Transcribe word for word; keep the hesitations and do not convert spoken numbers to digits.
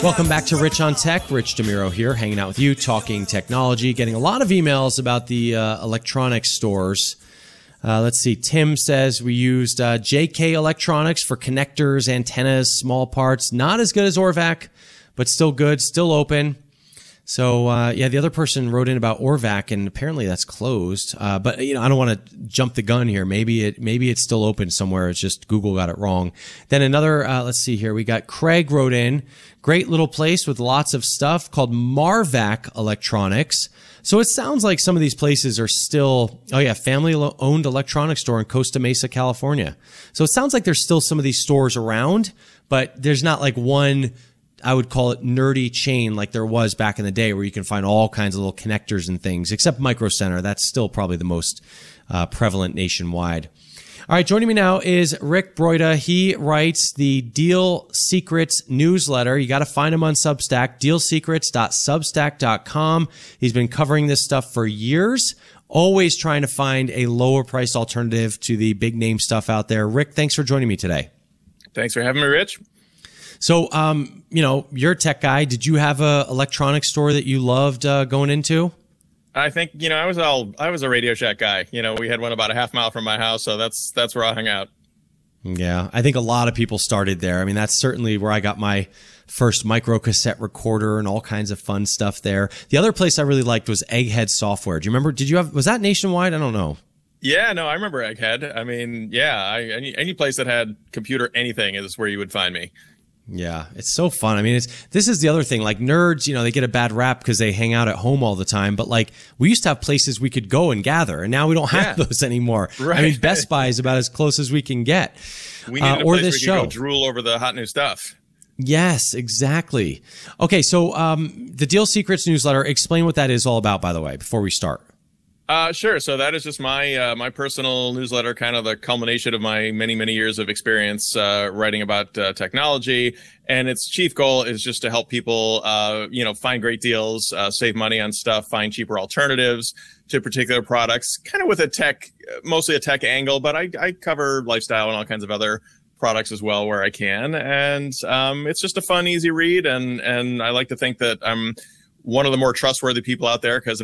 Welcome back to Rich on Tech. Rich DeMuro here, hanging out with you, talking technology, getting a lot of emails about the uh, electronics stores. Uh, let's see. Tim says we used uh, J K Electronics for connectors, antennas, small parts. Not as good as Orvac, but still good, still open. So, uh, yeah, the other person wrote in about Orvac, and apparently that's closed. Uh, but, you know, I don't want to jump the gun here. Maybe it, maybe it's still open somewhere. It's just Google got it wrong. Then another, uh, let's see here. We got Craig wrote in, great little place with lots of stuff called Marvac Electronics. So it sounds like some of these places are still, oh yeah, family-owned electronics store in Costa Mesa, California. So it sounds like there's still some of these stores around, but there's not like one, I would call it nerdy chain like there was back in the day where you can find all kinds of little connectors and things, except Micro Center. That's still probably the most uh, prevalent nationwide. All right, joining me now is Rick Broida. He writes the Deal Secrets newsletter. You got to find him on Substack, deal secrets dot substack dot com. He's been covering this stuff for years, always trying to find a lower priced alternative to the big name stuff out there. Rick, thanks for joining me today. Thanks for having me, Rich. So, um, you know, you're a tech guy. Did you have a electronics store that you loved uh, going into? I think, you know, I was all I was a Radio Shack guy. You know, we had one about a half mile from my house, so that's that's where I hung out. Yeah, I think a lot of people started there. I mean, that's certainly where I got my first micro cassette recorder and all kinds of fun stuff there. The other place I really liked was Egghead Software. Do you remember? Did you have? Was that nationwide? I don't know. Yeah, no, I remember Egghead. I mean, yeah, I, any any place that had computer anything is where you would find me. Yeah, it's so fun. I mean, it's this is the other thing. Like nerds, you know, they get a bad rap because they hang out at home all the time. But like, we used to have places we could go and gather, and now we don't have yeah. those anymore. Right. I mean, Best Buy is about as close as we can get. We need uh, a or place this where we show. could go drool over the hot new stuff. Yes, exactly. Okay, so um, the Deal Secrets newsletter. Explain what that is all about, by the way, before we start. Uh, sure. So that is just my uh, my personal newsletter, kind of the culmination of my many, many years of experience uh, writing about uh, technology. And its chief goal is just to help people, uh, you know, find great deals, uh, save money on stuff, find cheaper alternatives to particular products, kind of with a tech, mostly a tech angle. But I, I cover lifestyle and all kinds of other products as well where I can. And um, it's just a fun, easy read. And and I like to think that I'm one of the more trustworthy people out there because